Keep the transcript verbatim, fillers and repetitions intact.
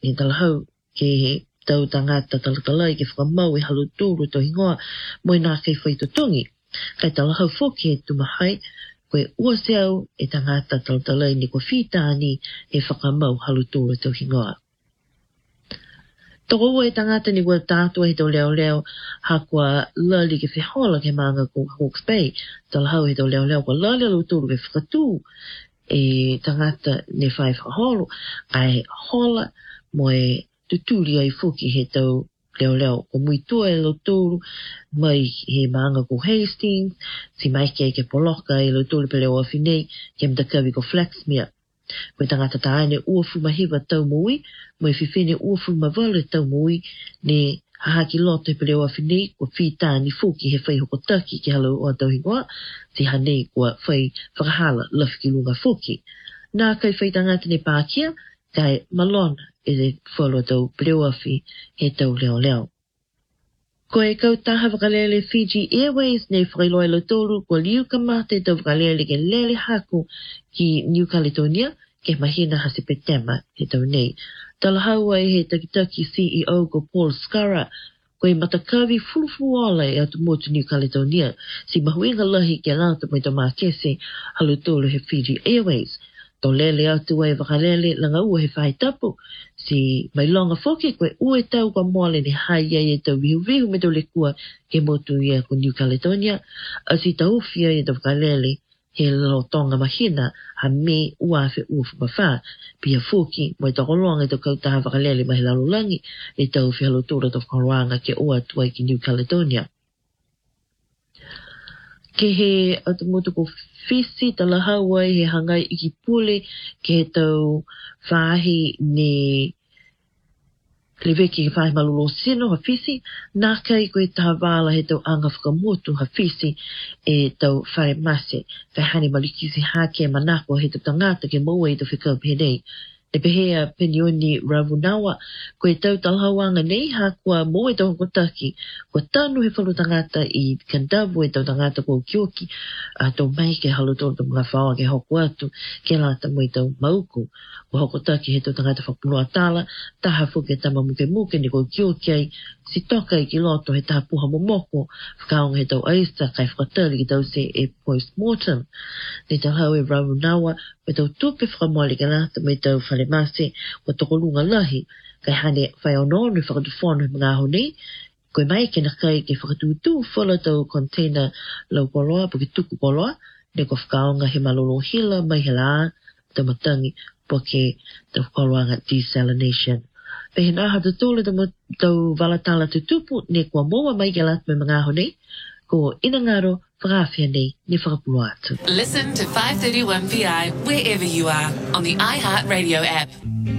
e talahau ke tau tangata talatalai ke whakamau e halu tūru to hingoa mo nā kei whaitotongi. Kai talahau whoki e tumahai koe ua seau e tangata talatalai ni ko whitāni e whakamau halu tūru to hingoa. Toko ua e tangata ni kua tātua he tau leo leo ha kua lali ke whihola ke maanga ko Hawke's Bay. Talahau he tau leo leo kua lali alu tūru ke whakatū e tangata ne whai whaholo ai hola mo e tuturi ai whuki he tau leo leo ko muitua e lo tūru mai he maanga ko Hastings si mai ke ke poloka e lo tūru pe leo awhinei ke mtakawi ko Flaxmere. Koe tangata tāne uafu mahiwa tau mui, mo e whiwhine uafu mawale tau mui, ne hahaki loto he peleo awhinei, ko whitāni whuki he whai hoko taki ki halo o tau hingoa, si hanei kua whai whakahala lawhiki lunga whuki. Nā kai whai tangata ne pākia, kai malona e le whalo tau peleo awhi he tau leo leo. Ko e kau taha wakalele Fiji Airways ne whakailoa lo tōru ko liu kamate tau wakalele ke lele haku ki New Caledonia ke mahina hasipetema he tau nei. Talahaua e he takitaki C E O ko Paul Scara ko e matakawi fulufuala e atu motu New Caledonia si mahuinga lahi ke lata mai tau mākese halu tōru he Fiji Airways. Tō lele atu e wakalele langa ua he whai tapu. Si mai longa whoki koe ue tau kwa moale ni hai ai e tau vihu vihu me tau le kua ke motu ia ko New Caledonia. A si tau fia e tau wakalele he lo tonga mahina ha me uafe ufu mawha. Pia whoki mo e tau kolonga e tau kautaha wakalele mahi lalulangi e tau fia lo tūra tau whakaroanga ke oa tuai ki New Caledonia. Ke he atu motu ko Fisi talahaua he hangai iki pule ke he tau whahi ne leweki ke whahi malolo sino ha Fisi, nā kai koe taha wāla he tau anga whakamotu ha Fisi e tau whare mase, whai hani malikisi hake manako he tau tangata ke maua i tau whikau penei. E pehea penioni Ravunawa, koe tau talhauanga nei ha kua mo e tau kotaki, kua tanu he whalu tangata i Kandavu e tau tangata kua Kioki, a tau mai ke halu tōru tau mga whaua ke hoku atu, ke lata mo i tau mauku. Kua hokotaki he tau tangata whapunua tala, taha fuke tama muke muke ni kua Kioki ai, si toka i ki loto he taha puha momoko, whakaonga he tau aisa kai whakatari ki tau se e post-mortem. Nei talhau e Ravunawa, me tau tupe whakamoli ke lata me tau whale mase wa tokolunga lahi kai hane whai ononu whakatufonu he mga aho nei koe mai ke na kai ke whakatutu whala tau container lau poloa po ke tuku poloa ne ko whakaonga he malolo hila mai he la tau matangi po ke tau poloanga desalination. Pehe nā hata tōle tau walatala tutupu ne kua moa mai ke lata me mga aho nei ko inangaro whakawhia nei ni whakapulu atu. Listen to five thirty-one P I wherever you are on the iHeartRadio app.